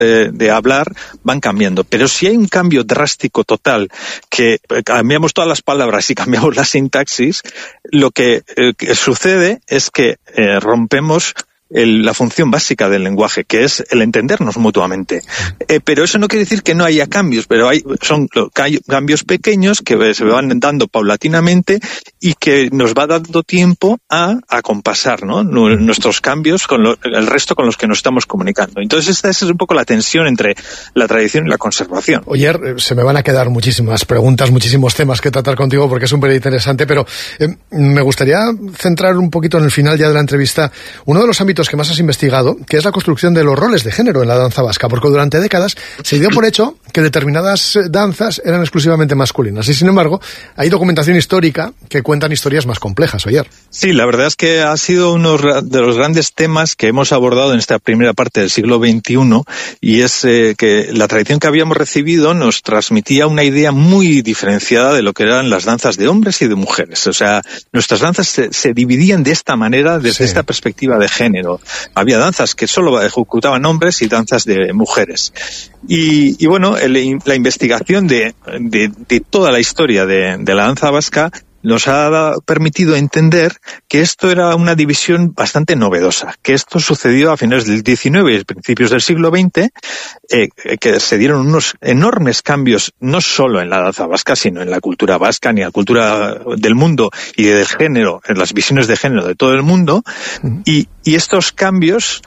de hablar van cambiando. Pero si hay un cambio drástico total, que cambiamos todas las palabras y cambiamos la sintaxis, lo que sucede es que rompemos la función básica del lenguaje, que es el entendernos mutuamente. Pero eso no quiere decir que no haya cambios, pero son cambios pequeños que se van dando paulatinamente y que nos va dando tiempo a compasar, ¿no?, nuestros cambios con el resto con los que nos estamos comunicando. Entonces esta es un poco la tensión entre la tradición y la conservación. Oyer, se me van a quedar muchísimas preguntas, muchísimos temas que tratar contigo porque es súper interesante, pero me gustaría centrar un poquito en el final ya de la entrevista uno de los ámbitos que más has investigado, que es la construcción de los roles de género en la danza vasca, porque durante décadas se dio por hecho que determinadas danzas eran exclusivamente masculinas, y sin embargo hay documentación histórica que cuentan historias más complejas, Oyer. Sí, la verdad es que ha sido uno de los grandes temas que hemos abordado en esta primera parte del siglo XXI, y es que la tradición que habíamos recibido nos transmitía una idea muy diferenciada de lo que eran las danzas de hombres y de mujeres. O sea, nuestras danzas se dividían de esta manera desde esta perspectiva de género. Había danzas que solo ejecutaban hombres y danzas de mujeres. Y bueno, la investigación de toda la historia de la danza vasca nos ha permitido entender que esto era una división bastante novedosa, que esto sucedió a finales del XIX y principios del siglo XX, que se dieron unos enormes cambios no solo en la danza vasca, sino en la cultura vasca, ni en la cultura del mundo y del género, en las visiones de género de todo el mundo, y estos cambios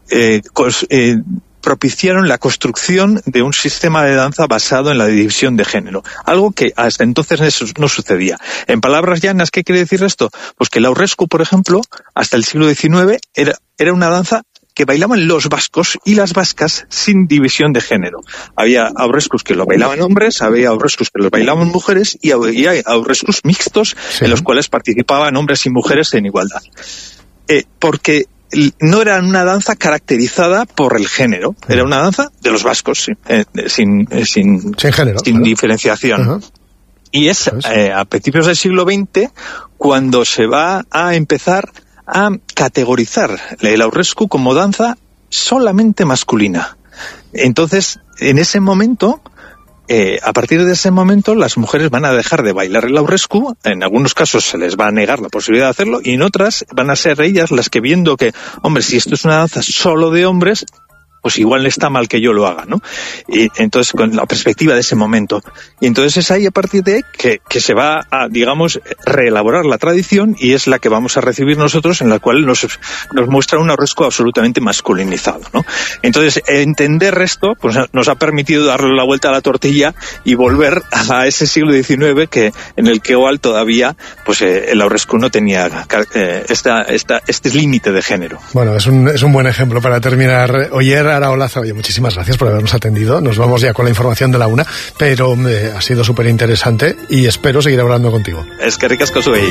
propiciaron la construcción de un sistema de danza basado en la división de género, algo que hasta entonces no sucedía. En palabras llanas, ¿qué quiere decir esto? Pues que el aurresku, por ejemplo, hasta el siglo XIX era una danza que bailaban los vascos y las vascas sin división de género. Había aurreskus que lo bailaban hombres, había aurreskus que los bailaban mujeres y hay aurreskus mixtos en los cuales participaban hombres y mujeres en igualdad. Porque no era una danza caracterizada por el género, era una danza de los vascos, sin género, sin diferenciación. Y es a principios del siglo XX cuando se va a empezar a categorizar el aurresku como danza solamente masculina. Entonces, en ese momento, a partir de ese momento, las mujeres van a dejar de bailar el aurresku. En algunos casos se les va a negar la posibilidad de hacerlo, y en otras van a ser ellas las que, viendo que, hombre, si esto es una danza solo de hombres, pues igual está mal que yo lo haga, ¿no? Y entonces, con la perspectiva de ese momento. Y entonces es ahí, a partir de que se va a, digamos, reelaborar la tradición, y es la que vamos a recibir nosotros, en la cual nos muestra un aurresku absolutamente masculinizado, ¿no? Entonces, entender esto, pues nos ha permitido darle la vuelta a la tortilla y volver a ese siglo XIX en el que igual todavía, pues el aurresku no tenía este límite de género. Bueno, es un buen ejemplo para terminar. Oyer Araolaza, oye, muchísimas gracias por habernos atendido. Nos vamos ya con la información de la una, pero ha sido súper interesante y espero seguir hablando contigo. Es que ricasco zuei.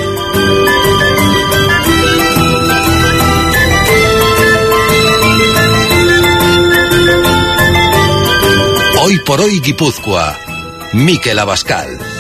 Hoy por hoy Guipúzcoa, Mikel Abascal.